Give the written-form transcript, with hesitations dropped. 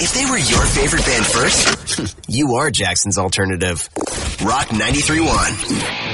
If they were your favorite band first, you are Jackson's alternative. Rock 93.1.